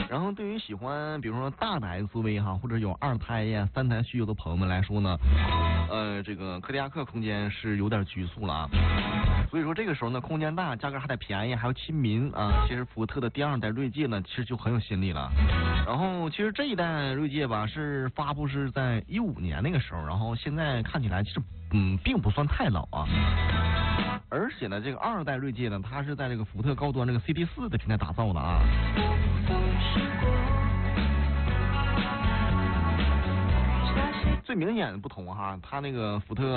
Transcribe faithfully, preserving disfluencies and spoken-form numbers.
然后对于喜欢比如说大的 S U V 哈，或者有二胎呀、三胎需求的朋友们来说呢，呃，这个柯迪亚克空间是有点局促了啊。所以说这个时候呢，空间大，价格还得便宜，还要亲民啊。其实福特的第二代锐界呢，其实就很有新意了。然后其实这一代锐界吧，是发布是在一五年那个时候，然后现在看起来其实嗯并不算太老啊。而且呢，这个二代锐界呢，它是在这个福特高端这个 C T 四的平台打造的啊。最明显的不同哈，它那个福特